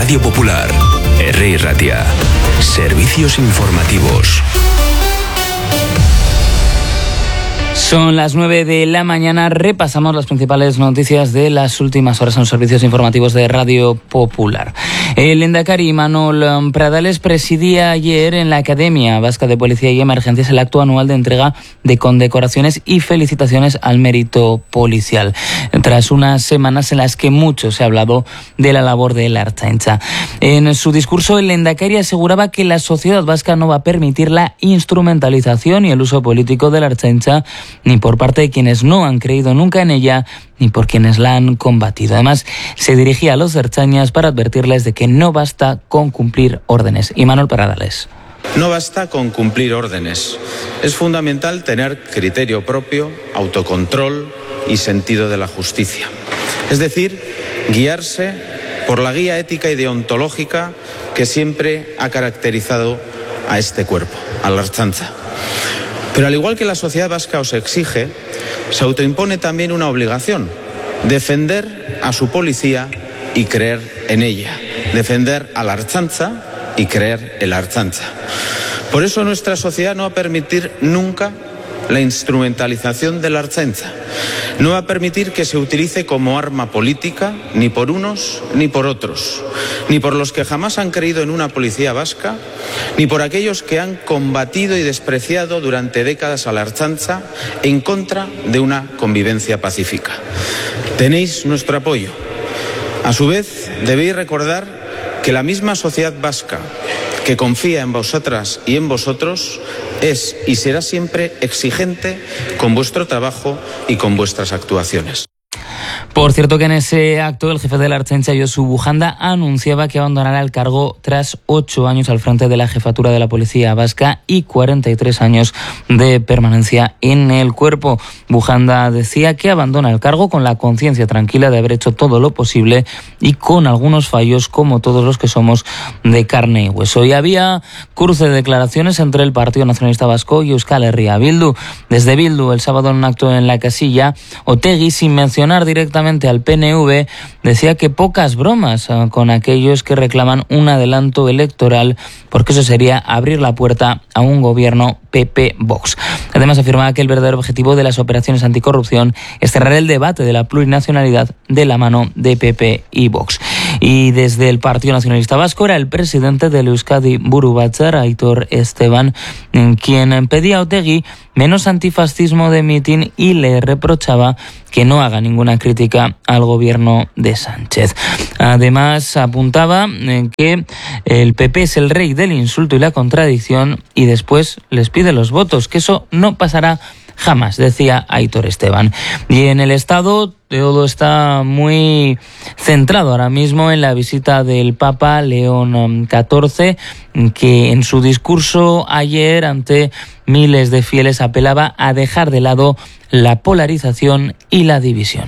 Radio Popular, Herri Ratia. Servicios informativos. Son las 9 de la mañana, repasamos las principales noticias de las últimas horas en los servicios informativos de Radio Popular. El lehendakari Imanol Pradales presidía ayer en la Academia Vasca de Policía y Emergencias el acto anual de entrega de condecoraciones y felicitaciones al mérito policial, tras unas semanas en las que mucho se ha hablado de la labor de la Ertzaintza. En su discurso, el lehendakari aseguraba que la sociedad vasca no va a permitir la instrumentalización y el uso político de la Ertzaintza, ni por parte de quienes no han creído nunca en ella, ni por quienes la han combatido. Además, se dirigía a los ertzainas para advertirles de que no basta con cumplir órdenes. Imanol Pradales. No basta con cumplir órdenes. Es fundamental tener criterio propio, autocontrol y sentido de la justicia. Es decir, guiarse por la guía ética y deontológica que siempre ha caracterizado a este cuerpo, a la Ertzaintza. Pero al igual que la sociedad vasca os exige, se autoimpone también una obligación: defender a su policía y creer en ella, defender a la Ertzaintza y creer en la Ertzaintza. Por eso nuestra sociedad no va a permitir nunca la instrumentalización de la Ertzaintza. No va a permitir que se utilice como arma política, ni por unos ni por otros, ni por los que jamás han creído en una policía vasca, ni por aquellos que han combatido y despreciado durante décadas a la Ertzaintza en contra de una convivencia pacífica. Tenéis nuestro apoyo. A su vez, debéis recordar que la misma sociedad vasca que confía en vosotras y en vosotros es y será siempre exigente con vuestro trabajo y con vuestras actuaciones. Por cierto que en ese acto el jefe de la Ertzaintza, Josu Bujanda, anunciaba que abandonará el cargo tras 8 años al frente de la jefatura de la Policía Vasca y 43 años de permanencia en el cuerpo. Bujanda decía que abandona el cargo con la conciencia tranquila de haber hecho todo lo posible y con algunos fallos, como todos los que somos, de carne y hueso. Y había cruce de declaraciones entre el Partido Nacionalista Vasco y Euskal Herria Bildu. Desde Bildu, el sábado en un acto en la Casilla, Otegi, sin mencionar directamente al PNV, decía que pocas bromas con aquellos que reclaman un adelanto electoral, porque eso sería abrir la puerta a un gobierno PP-Vox. Además, afirmaba que el verdadero objetivo de las operaciones anticorrupción es cerrar el debate de la plurinacionalidad de la mano de PP y Vox. Y desde el Partido Nacionalista Vasco era el presidente del Euskadi Buru Batzar, Aitor Esteban, quien pedía a Otegi menos antifascismo de mitin y le reprochaba que no haga ninguna crítica al gobierno de Sánchez. Además, apuntaba que el PP es el rey del insulto y la contradicción y después les pide los votos, que eso no pasará jamás, decía Aitor Esteban. Y en el Estado todo está muy centrado ahora mismo en la visita del Papa León XIV, que en su discurso ayer ante miles de fieles apelaba a dejar de lado la polarización y la división.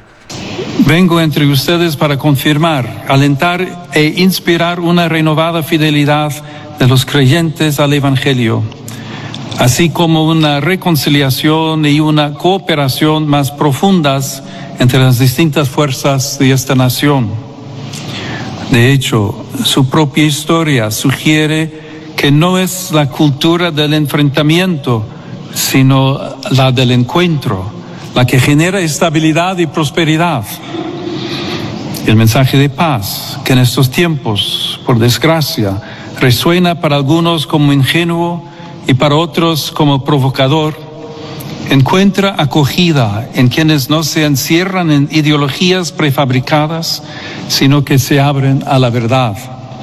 Vengo entre ustedes para confirmar, alentar e inspirar una renovada fidelidad de los creyentes al Evangelio, así como una reconciliación y una cooperación más profundas entre las distintas fuerzas de esta nación. De hecho, su propia historia sugiere que no es la cultura del enfrentamiento, sino la del encuentro, la que genera estabilidad y prosperidad. El mensaje de paz, que en estos tiempos, por desgracia, resuena para algunos como ingenuo y para otros como provocador, encuentra acogida en quienes no se encierran en ideologías prefabricadas, sino que se abren a la verdad.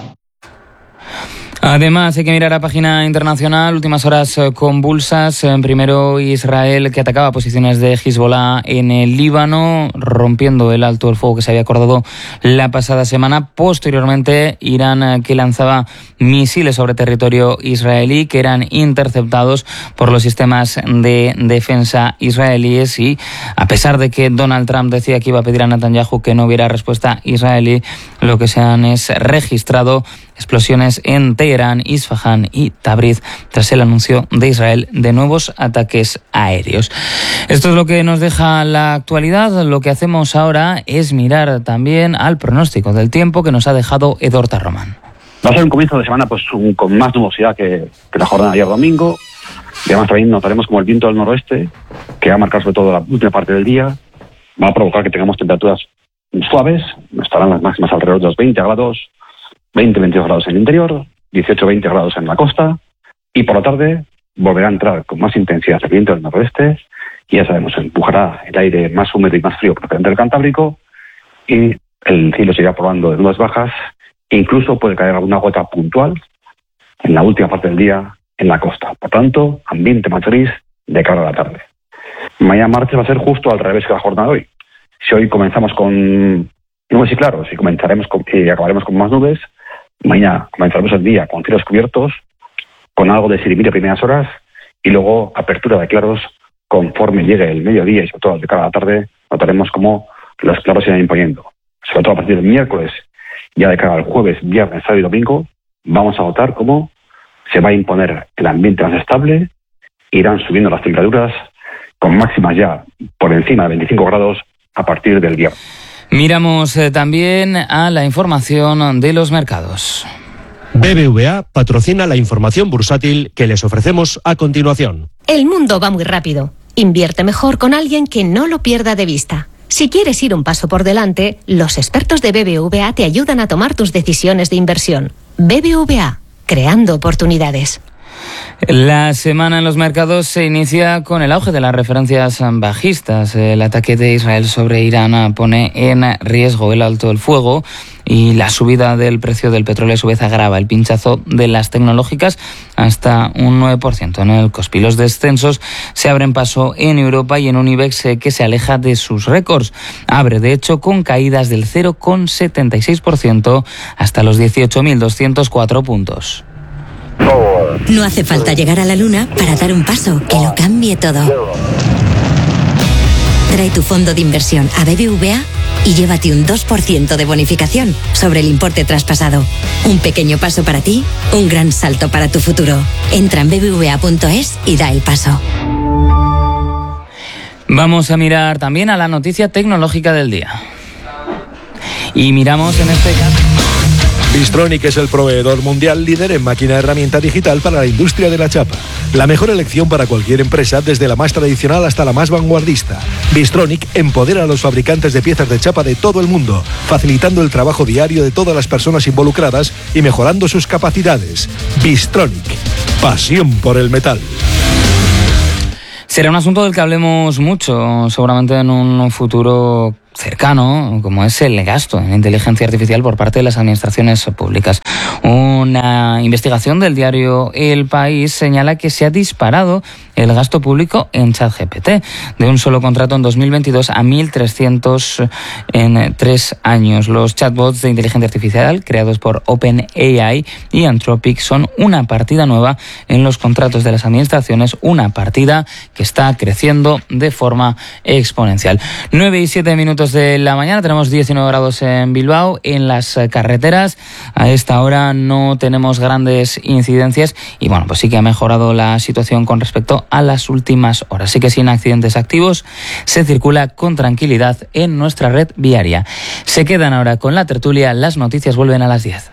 Además, hay que mirar a página internacional, últimas horas convulsas. Primero Israel, que atacaba posiciones de Hezbollah en el Líbano, rompiendo el alto el fuego que se había acordado la pasada semana. Posteriormente, Irán, que lanzaba misiles sobre territorio israelí, que eran interceptados por los sistemas de defensa israelíes. Y a pesar de que Donald Trump decía que iba a pedir a Netanyahu que no hubiera respuesta israelí, lo que se han es registrado explosiones en Teherán, Isfahán y Tabriz tras el anuncio de Israel de nuevos ataques aéreos. Esto es lo que nos deja la actualidad. Lo que hacemos ahora es mirar también al pronóstico del tiempo que nos ha dejado Edorta Román. Va a ser un comienzo de semana con más nubosidad que la jornada de ayer domingo. Y además también notaremos como el viento del noroeste, que va a marcar sobre todo la última parte del día, va a provocar que tengamos temperaturas suaves. Estarán las máximas alrededor de los 20 grados, 20-22 grados en el interior, 18-20 grados en la costa. Y por la tarde volverá a entrar con más intensidad el viento del noroeste. Y ya sabemos, empujará el aire más húmedo y más frío procedente del Cantábrico. Y el cielo seguirá probando de nubes bajas. Incluso puede caer alguna gota puntual en la última parte del día en la costa. Por tanto, ambiente más gris de cara a la tarde. Mañana martes va a ser justo al revés que la jornada de hoy. Si hoy comenzamos con nubes y claros y acabaremos con más nubes, mañana comenzaremos el día con cielos cubiertos, con algo de siribir a primeras horas y luego apertura de claros conforme llegue el mediodía y sobre todo de cara a la tarde notaremos cómo los claros se van imponiendo. Sobre todo a partir del miércoles, ya de cara al jueves, viernes, sábado y domingo, vamos a notar cómo se va a imponer el ambiente más estable, irán subiendo las temperaturas con máximas ya por encima de 25 grados a partir del viernes. Miramos también a la información de los mercados. BBVA patrocina la información bursátil que les ofrecemos a continuación. El mundo va muy rápido. Invierte mejor con alguien que no lo pierda de vista. Si quieres ir un paso por delante, los expertos de BBVA te ayudan a tomar tus decisiones de inversión. BBVA, creando oportunidades. La semana en los mercados se inicia con el auge de las referencias bajistas. El ataque de Israel sobre Irán pone en riesgo el alto del fuego y la subida del precio del petróleo a su vez agrava el pinchazo de las tecnológicas hasta un 9%. En el Kospi los descensos se abren paso en Europa y en un IBEX que se aleja de sus récords. Abre de hecho con caídas del 0,76% hasta los 18.204 puntos. No hace falta llegar a la luna para dar un paso que lo cambie todo. Trae tu fondo de inversión a BBVA y llévate un 2% de bonificación sobre el importe traspasado. Un pequeño paso para ti, un gran salto para tu futuro. Entra en bbva.es y da el paso. Vamos a mirar también a la noticia tecnológica del día. Y miramos en este caso... Bystronic es el proveedor mundial líder en máquina herramienta digital para la industria de la chapa. La mejor elección para cualquier empresa, desde la más tradicional hasta la más vanguardista. Bystronic empodera a los fabricantes de piezas de chapa de todo el mundo, facilitando el trabajo diario de todas las personas involucradas y mejorando sus capacidades. Bystronic, pasión por el metal. Será un asunto del que hablemos mucho, seguramente en un futuro cercano, como es el gasto en inteligencia artificial por parte de las administraciones públicas. Una investigación del diario El País señala que se ha disparado el gasto público en ChatGPT, de un solo contrato en 2022 a 1.300 en 3 años. Los chatbots de inteligencia artificial creados por OpenAI y Anthropic son una partida nueva en los contratos de las administraciones, una partida que está creciendo de forma exponencial. 9:07 de la mañana, tenemos 19 grados en Bilbao. En las carreteras a esta hora no tenemos grandes incidencias y bueno, pues sí que ha mejorado la situación con respecto a las últimas horas. Así que sin accidentes activos, se circula con tranquilidad en nuestra red viaria. Se quedan ahora con la tertulia, las noticias vuelven a las 10.